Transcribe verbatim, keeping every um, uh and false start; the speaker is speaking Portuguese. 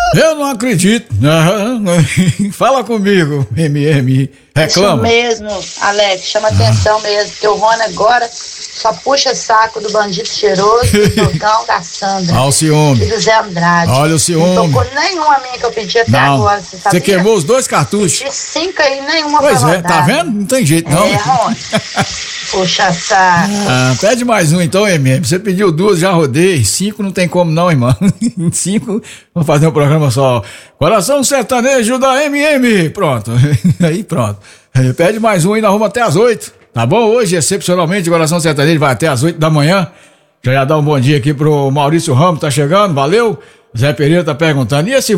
Eu não acredito. Fala comigo, M M. Reclama. Isso mesmo, Alex, chama ah. atenção mesmo, porque o Rony agora só puxa saco do bandido cheiroso, do Dogão, da Sandra. Olha o ciúme. E do Zé Andrade. Olha o ciúme. Não tocou nenhuma minha que eu pedi até não. agora, você sabia? Você queimou os dois cartuchos. Pedi cinco aí, nenhuma Pois pra é, tá vendo? Não tem jeito, não. É, Rony. Puxa saco. Ah, pede mais um então, M M. Você pediu duas, já rodei. Cinco não tem como não, irmão. Cinco, vamos fazer um programa só. Coração Sertanejo da M M. Pronto. Aí pronto. Pede mais um e nós vamos até as oito. Tá bom? Hoje, excepcionalmente, o Coração Sertanejo vai até as oito da manhã. Já ia dar um bom dia aqui pro Maurício Ramos, tá chegando, valeu. Zé Pereira tá perguntando, e esse